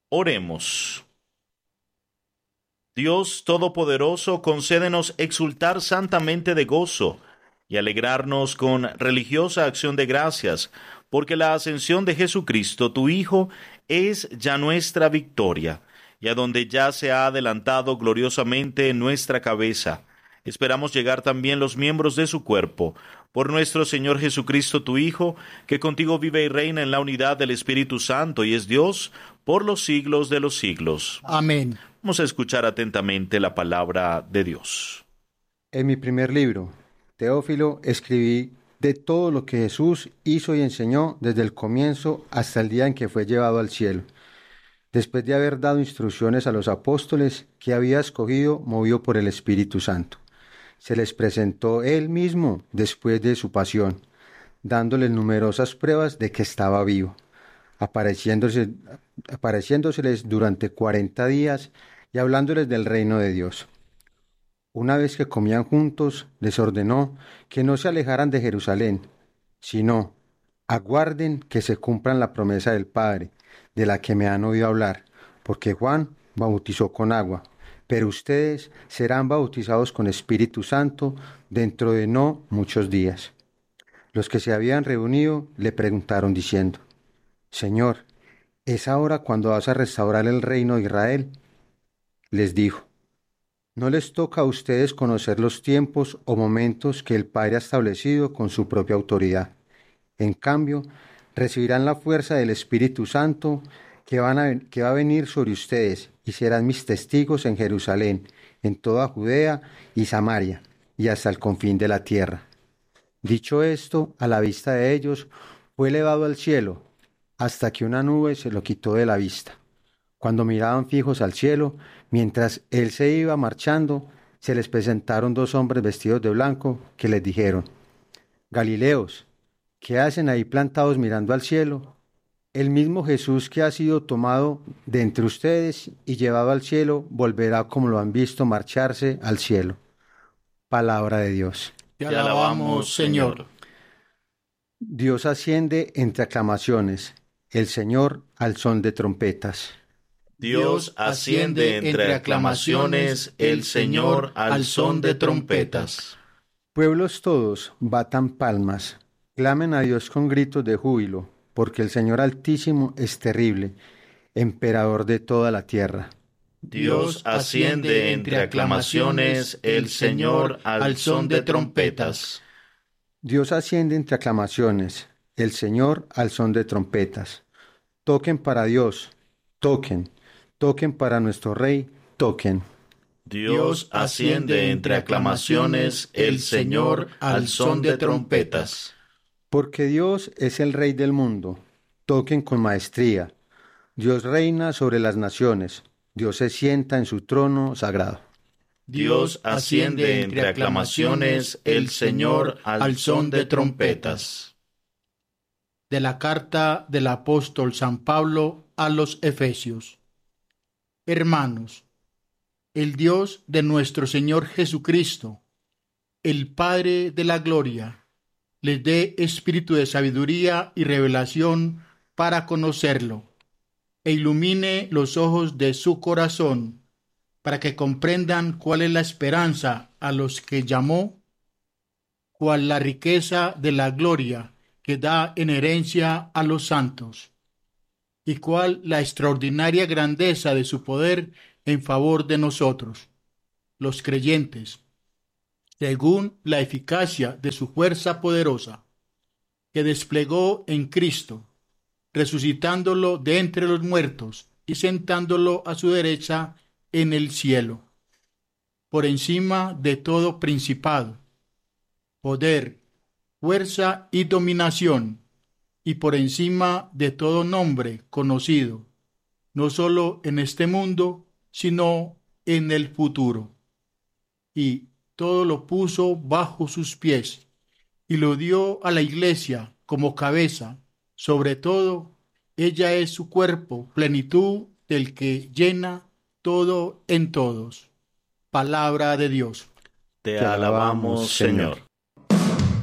Oremos. Dios Todopoderoso, concédenos exultar santamente de gozo y alegrarnos con religiosa acción de gracias, porque la ascensión de Jesucristo, tu Hijo, es ya nuestra victoria, y a donde ya se ha adelantado gloriosamente nuestra cabeza. Esperamos llegar también los miembros de su cuerpo, por nuestro Señor Jesucristo, tu Hijo, que contigo vive y reina en la unidad del Espíritu Santo y es Dios por los siglos de los siglos. Amén. Vamos a escuchar atentamente la palabra de Dios. En mi primer libro, Teófilo, escribí de todo lo que Jesús hizo y enseñó desde el comienzo hasta el día en que fue llevado al cielo. Después de haber dado instrucciones a los apóstoles que había escogido, movido por el Espíritu Santo, se les presentó él mismo después de su pasión, dándoles numerosas pruebas de que estaba vivo, apareciéndoseles durante 40 días y hablándoles del reino de Dios. Una vez que comían juntos, les ordenó que no se alejaran de Jerusalén, sino aguarden que se cumplan la promesa del Padre, de la que me han oído hablar, porque Juan bautizó con agua, pero ustedes serán bautizados con Espíritu Santo dentro de no muchos días. Los que se habían reunido le preguntaron diciendo: Señor, ¿es ahora cuando vas a restaurar el reino de Israel? Les dijo: no les toca a ustedes conocer los tiempos o momentos que el Padre ha establecido con su propia autoridad. En cambio, recibirán la fuerza del Espíritu Santo que va a venir sobre ustedes y serán mis testigos en Jerusalén, en toda Judea y Samaria, y hasta el confín de la tierra. Dicho esto, a la vista de ellos, fue elevado al cielo, hasta que una nube se lo quitó de la vista. Cuando miraban fijos al cielo, mientras él se iba marchando, se les presentaron dos hombres vestidos de blanco que les dijeron: Galileos, ¿qué hacen ahí plantados mirando al cielo? El mismo Jesús que ha sido tomado de entre ustedes y llevado al cielo, volverá como lo han visto marcharse al cielo. Palabra de Dios. Te alabamos, Señor. Dios asciende entre aclamaciones, el Señor al son de trompetas. Dios asciende entre aclamaciones, el Señor al son de trompetas. Pueblos todos, batan palmas, clamen a Dios con gritos de júbilo, porque el Señor Altísimo es terrible, emperador de toda la tierra. Dios asciende entre aclamaciones, el Señor al son de trompetas. Dios asciende entre aclamaciones, el Señor al son de trompetas. Toquen para Dios, toquen, toquen para nuestro Rey, toquen. Dios asciende entre aclamaciones, el Señor al son de trompetas. Porque Dios es el Rey del mundo, toquen con maestría. Dios reina sobre las naciones, Dios se sienta en su trono sagrado. Dios asciende entre aclamaciones, el Señor al son de trompetas. De la carta del apóstol San Pablo a los Efesios. Hermanos, el Dios de nuestro Señor Jesucristo, el Padre de la gloria, les dé espíritu de sabiduría y revelación para conocerlo, e ilumine los ojos de su corazón, para que comprendan cuál es la esperanza a los que llamó, cuál la riqueza de la gloria que da en herencia a los santos, y cuál la extraordinaria grandeza de su poder en favor de nosotros, los creyentes, según la eficacia de su fuerza poderosa, que desplegó en Cristo, resucitándolo de entre los muertos y sentándolo a su derecha en el cielo, por encima de todo principado, poder, fuerza y dominación, y por encima de todo nombre conocido, no solo en este mundo, sino en el futuro. Y todo lo puso bajo sus pies, y lo dio a la Iglesia como cabeza. Sobre todo, ella es su cuerpo, plenitud del que llena todo en todos. Palabra de Dios. Te alabamos, Señor.